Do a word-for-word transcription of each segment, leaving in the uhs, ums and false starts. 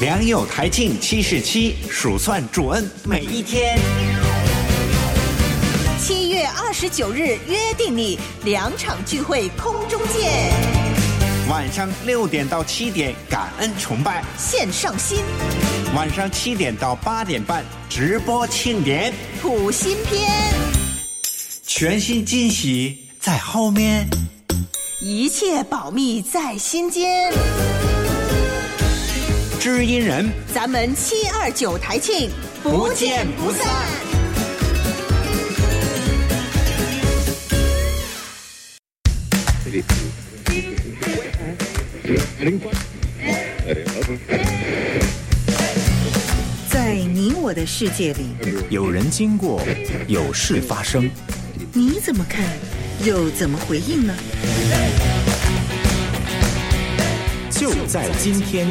良友台庆七十七，数算主恩每一天。 七月二十九日约定你两场聚会空中见， 晚上六点到七点感恩崇拜线上新， 晚上七点到八点半直播庆典普新篇， 全新惊喜在后面， 一切保密在心间。 知音人， 咱们七二九台庆不见不散。在你我的世界里， 有人经过，有事发生， 你怎么看，又怎么回应呢？ 就在今天。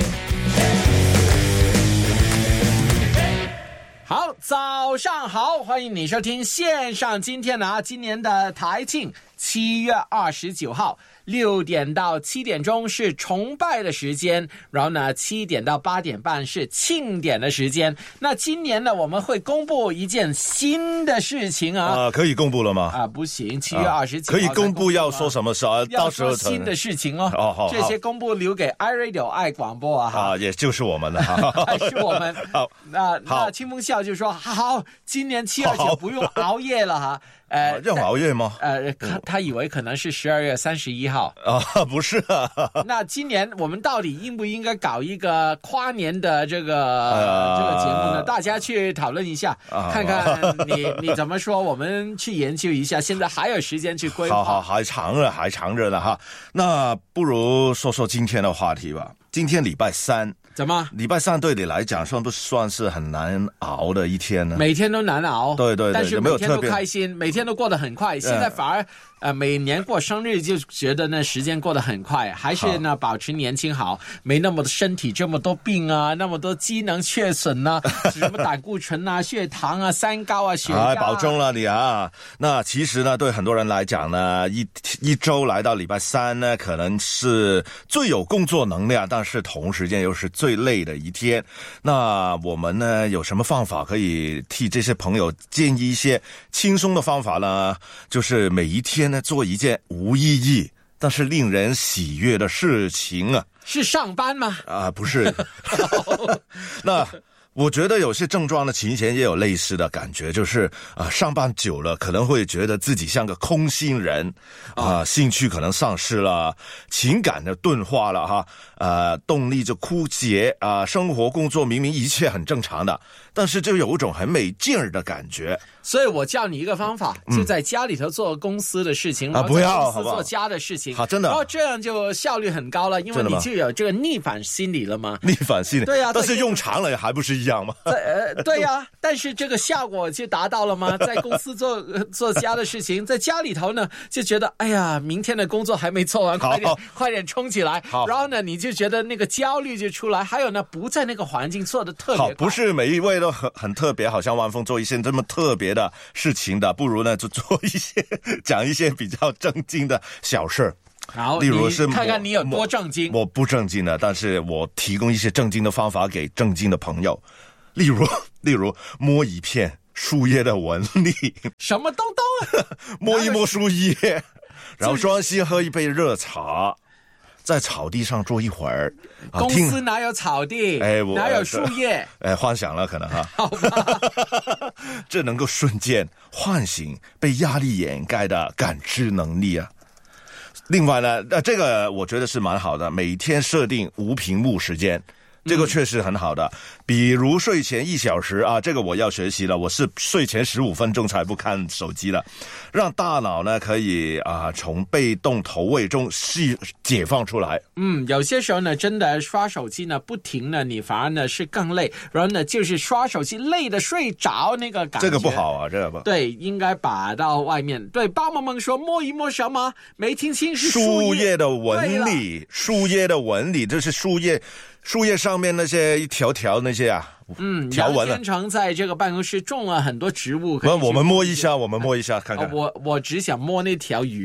好，早上好，欢迎你收听线上今天啊，今年的台庆七月二十九号六点到七点钟是崇拜的时间，然后呢七点到八点半是庆典的时间。那今年呢我们会公布一件新的事情啊， 啊，可以公布了吗？ 啊，不行，七月二十九号、 啊、可以公布要说什么事啊？ 要说新的事情哦。 哦，好， 这些公布留给 iRadio 爱广播啊。 啊，也就是我们了， 还是我们。 好， 那那清风笑就说好，今年七二九不用熬夜了哈。 呃，用熬夜吗？ 呃，他他以为可能是十二月三十一号啊，不是啊。 那今年我们到底应不应该搞一个跨年的这个、呃、这个节目呢？大家去讨论一下，啊、看看你你怎么说，我们去研究一下。现在还有时间去规划， 好好，还长着，还长着呢哈。那不如说说今天的话题吧。今天礼拜三。 怎么？ 礼拜三对你来讲算不算是很难熬的一天呢？ 每天都难熬， 对对对， 但是每天都开心，每天都过得很快。现在反而呃每年过生日就觉得呢时间过得很快，还是呢保持年轻好，没那么多身体这么多病啊，那么多机能缺损啊，什么胆固醇啊、血糖啊、三高啊、血压、啊。 保重了你啊！那其实呢，对很多人来讲呢，一一周来到礼拜三呢，可能是最有工作能量，但是同时间又是最累的一天。那我们呢有什么方法可以替这些朋友建议一些轻松的方法呢？就是每一天呢做一件无意义但是令人喜悦的事情啊。 是上班吗？ 啊，不是。那我觉得有些症状的情形也有类似的感觉，就是啊、呃，上班久了可能会觉得自己像个空心人啊、呃，兴趣可能丧失了，情感的钝化了哈，呃，动力就枯竭啊、呃，生活工作明明一切很正常的，但是就有一种很没劲儿的感觉。 所以我教你一个方法，就在家里头做公司的事情， 啊、嗯，不要， 公司做家的事情， 好，真的， 然后这样就效率很高了，因为你就有这个逆反心理了嘛。 逆反心理， 对呀、啊， 但是用长了还不是一样吗？ 呃，对呀、啊，但是这个效果就达到了吗？在公司做做家的事情，在家里头呢就觉得，哎呀，明天的工作还没做完，快点快点冲起来。然后呢，你就觉得那个焦虑就出来，还有呢，不在那个环境做的特别好， 不是每一位都很很特别，好像万峰做一些这么特别的事情的，不如呢就做一些讲一些比较正经的小事。 好， 例如是看看你有多正经。 我不正经的，但是我提供一些正经的方法给正经的朋友。例如，例如摸一片树叶的纹理， 什么东东啊？ 摸一摸树叶，然后专心喝一杯热茶，在草地上坐一会儿。 公司哪有草地？哎，哪有树叶？ 哎，幻想了可能哈。 好吧， 这能够瞬间唤醒被压力掩盖的感知能力啊。另外呢，呃，这个我觉得是蛮好的，每天设定无屏幕时间。这个确实很好的，比如睡前一小时啊，这个我要学习了。我是睡前十五分钟才不看手机了，让大脑呢可以啊从被动投喂中释解放出来。 嗯，有些时候呢，真的刷手机呢不停呢，你反而呢是更累。然后呢，就是刷手机累的睡着那个感觉， 这个不好啊，这个不对，应该把到外面。对，爸爸们说摸一摸什么？没听清是树叶的纹理，树叶的纹理，这是树叶。树叶上面那些一条条那些啊， 嗯， 条纹杨天成在这个办公室种了很多植物。 我们摸一下，我们摸一下看看。 我我只想摸那条鱼。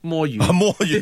摸鱼摸鱼。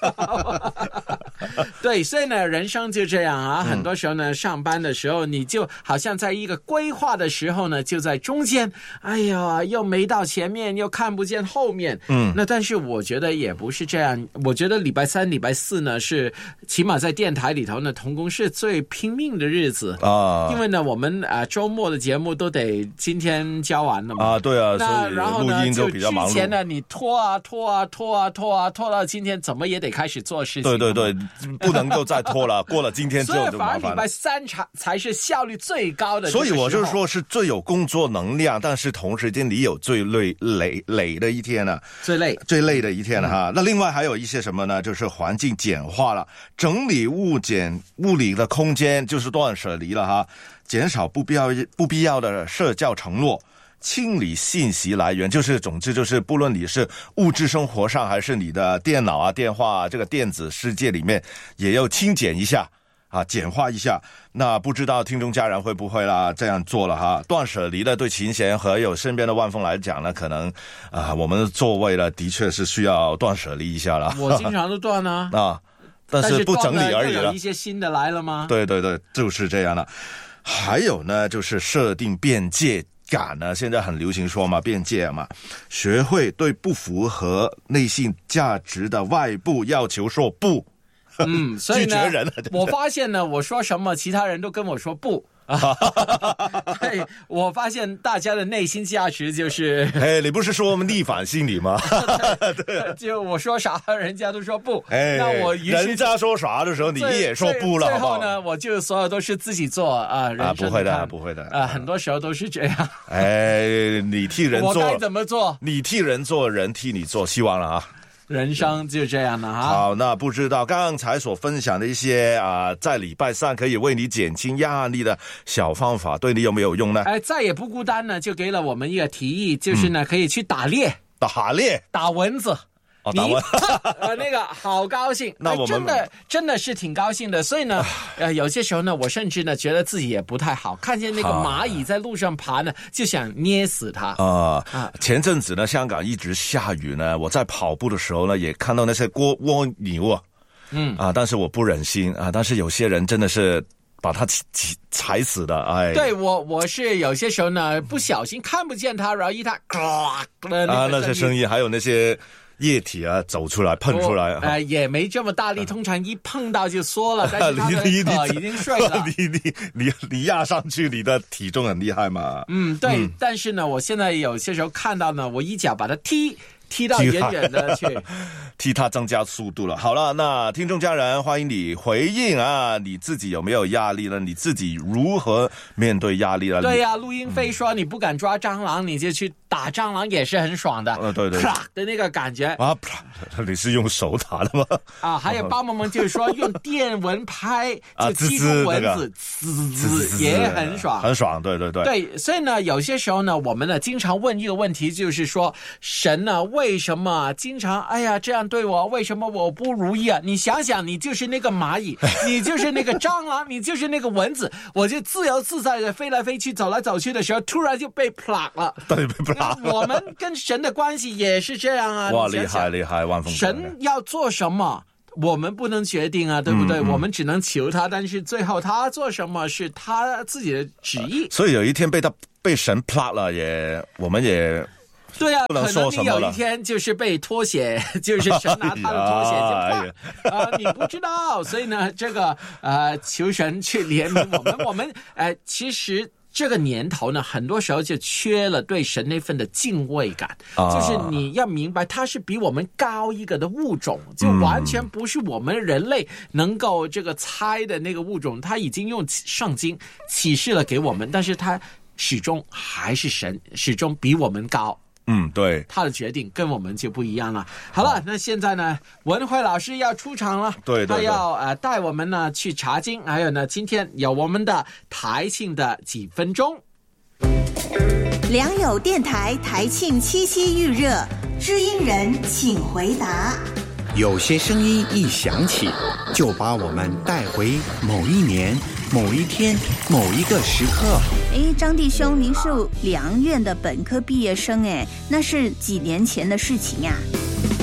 对，所以呢，人生就这样啊。很多时候呢，上班的时候，你就好像在一个规划的时候呢，就在中间。哎呀，又没到前面，又看不见后面。嗯，那但是我觉得也不是这样。我觉得礼拜三、礼拜四呢，是起码在电台里头呢，同工是最拼命的日子啊。因为呢，我们啊、呃、周末的节目都得今天交完了嘛。啊， 对啊， 那然后呢， 录音都比较忙碌。 之前呢，你拖啊拖啊拖啊拖啊拖到今天，怎么也得开始做事情。 对对对。不能够再拖了，过了今天之后就麻烦了。 所以反而礼拜三才才是效率最高的。 所以我就说是最有工作能量，但是同时间你有最累累累的一天呢、啊， 最累最累的一天了、啊、哈、嗯。那另外还有一些什么呢？就是环境简化了，整理物简物理的空间，就是断舍离了哈，减少不必要不必要的社交承诺。清理信息来源，就是总之就是不论你是物质生活上还是你的电脑啊电话啊这个电子世界里面也要清简一下啊，简化一下。那不知道听众家人会不会啦这样做了哈？断舍离的对琴弦和有身边的万峰来讲呢，可能啊我们的座位呢的确是需要断舍离一下了。 我经常都断啊啊，但是不整理而已了。 有一些新的来了吗？ 对对对，就是这样了。还有呢，就是设定边界感呢，现在很流行说嘛，边界嘛，学会对不符合内心价值的外部要求说不。 嗯，所以呢， 拒绝人了。 我发现呢，我说什么，其他人都跟我说不。对，我发现大家的内心价值就是， 哎，你不是说我们逆反心理吗？ 对，就我说啥，人家都说不。哎，那我于是人家说啥的时候，你也说不了， 最后呢，我就所有都是自己做啊。 啊，不会的，不会的。 啊，很多时候都是这样。 哎，你替人做， 我该怎么做？ 你替人做，人替你做，希望了啊。 人生就这样了哈。 好，那不知道刚才所分享的一些啊、呃，在礼拜三可以为你减轻压力的小方法，对你有没有用呢？ 哎，再也不孤单呢，就给了我们一个提议，就是呢，嗯、可以去打猎， 打猎， 打蚊子。 哦、打蚊呃，那个好高兴， 那我们、 呃、真的真的是挺高兴的。所以呢，呃，有些时候呢，我甚至呢觉得自己也不太好，看见那个蚂蚁在路上爬呢，就想捏死它啊、呃。前阵子呢，香港一直下雨呢，我在跑步的时候呢，也看到那些蜗蜗牛啊，嗯啊，但是我不忍心啊，但是有些人真的是把它踩死的，哎， 对我我是有些时候呢不小心看不见它，然后一它啊那些声音，还有那些液体啊走出来喷出来， 呃也没这么大力，通常一碰到就缩了，但是它的壳已经碎了。 你你你你压上去，你的体重很厉害嘛？ 嗯，对。嗯、但是呢，我现在有些时候看到呢，我一脚把它踢。踢到远远的去， 替他增加速度了。好了，那听众家人，欢迎你回应啊！你自己有没有压力呢？你自己如何面对压力呢？ 对呀、啊，陆英飞说、嗯、你不敢抓蟑螂，你就去打蟑螂，也是很爽的。 呃，对对， 啪的那个感觉啊，啪！你是用手打的吗？ 啊，还有帮妈妈就是说用电蚊拍就击出蚊子，滋滋也很爽， 很爽。对对对， 对，所以呢，有些时候呢，我们呢经常问一个问题，就是说神呢为什么经常哎呀这样对我？为什么我不如意啊？你想想，你就是那个蚂蚁，你就是那个蟑螂，你就是那个蚊子，我就自由自在的飞来飞去、走来走去的时候，突然就被 plug 了。 对，被 plug。 我们跟神的关系也是这样啊！ 哇，厉害厉害，万峰！ 神要做什么？我们不能决定啊，对不对？嗯嗯、我们只能求他，但是最后他做什么是他自己的旨意。 所以有一天被他被神 plug 了，也我们也。 对啊，可能你有一天就是被拖鞋，就是神拿他的拖鞋就啪啊、呃，你不知道，所以呢，这个呃，求神去怜悯我们。我们呃，其实这个年头呢，很多时候就缺了对神那份的敬畏感，啊、就是你要明白，它是比我们高一个的物种，就完全不是我们人类能够这个猜的那个物种，它已经用圣经启示了给我们，但是它始终还是神，始终比我们高。 嗯，对， 他的决定跟我们就不一样了。好了，那现在呢，文慧老师要出场了， 对对对， 他要呃带我们呢去查经，还有呢，今天有我们的台庆的几分钟。 良友电台台庆七夕预热，知音人请回答。 有些声音一响起，就把我们带回某一年、某一天、某一个时刻。 哎，张弟兄，您是良院的本科毕业生，哎，那是几年前的事情呀？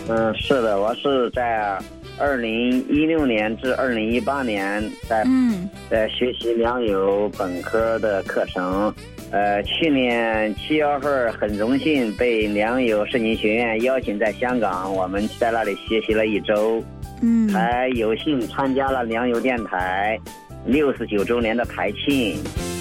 嗯，是的，我是在二零一六年至二零一八年在嗯在学习良友本科的课程。呃，去年七月份很荣幸被良友圣经学院邀请在香港，我们在那里学习了一周， 嗯， 还有幸参加了良友电台六十九周年的台庆。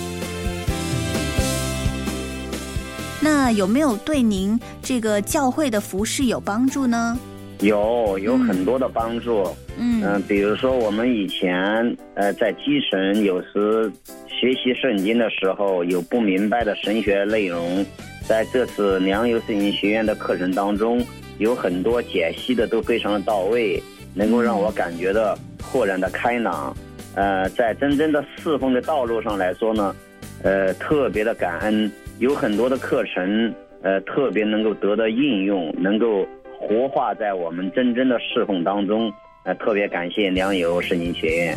那有没有对您这个教会的服事有帮助呢？ 有有很多的帮助。 嗯嗯、呃，比如说我们以前呃在基层有时学习圣经的时候有不明白的神学内容，在这次良友圣经学院的课程当中有很多解析的都非常的到位，能够让我感觉到豁然的开朗。呃，在真正的侍奉的道路上来说呢，呃，特别的感恩，有很多的课程呃特别能够得到应用，能够活化在我们真正的侍奉当中。呃，特别感谢良友圣经学院。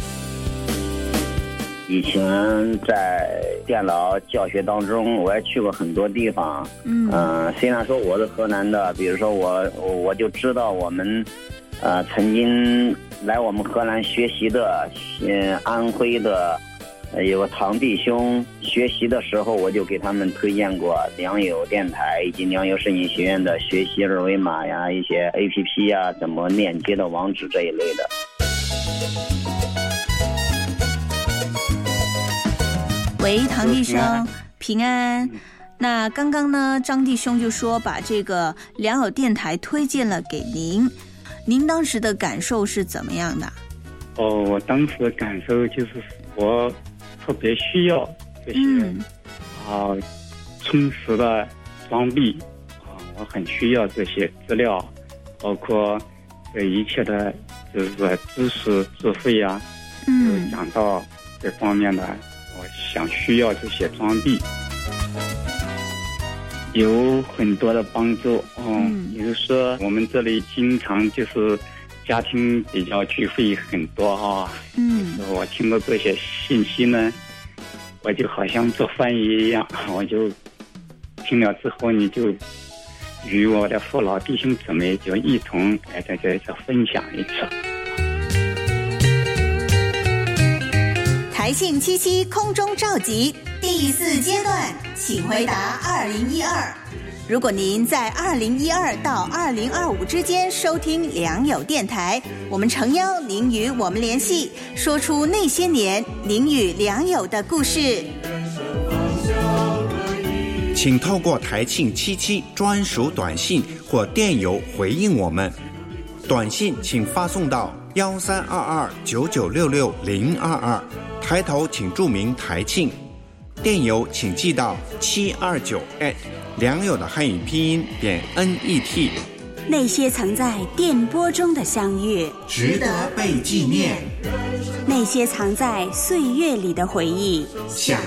以前在电脑教学当中，我也去过很多地方。 嗯、 呃、虽然说我是河南的，比如说我我就知道我们呃曾经来我们河南学习的，嗯、呃、安徽的。有个堂弟兄学习的时候，我就给他们推荐过良友电台以及良友圣经学院的学习二维码呀，一些 A P P 呀，怎么链接的网址这一类的。 喂，唐弟兄，平安。那刚刚呢，张弟兄就说把这个良友电台推荐了给您，您当时的感受是怎么样的？ 哦，我当时的感受就是我特别需要这些、 嗯、 啊充实的装备啊，我很需要这些资料，包括这一切的就是说知识智慧啊， 嗯， 讲到这方面的，我想需要这些装备，有很多的帮助。嗯，比如说我们这里经常就是家庭比较聚会很多啊， 嗯， 我听到这些信息呢，我就好像做翻译一样，我就听了之后，你就与我的父老弟兄姊妹就一同来在这里分享一次。 台庆七七空中召集第四阶段，请回答二零一二。如果您在二零一二到二零二五之间收听良友电台，我们诚邀您与我们联系，说出那些年您与良友的故事。 请透过台庆七七专属短信或电邮回应我们。短信请发送到幺三二二九九六六零二二，抬头请注明台庆。电邮请寄到七二九 at 良友的汉语拼音点 net。 那些曾在电波中的相遇， 值得被纪念。 那些藏在岁月里的回忆， 想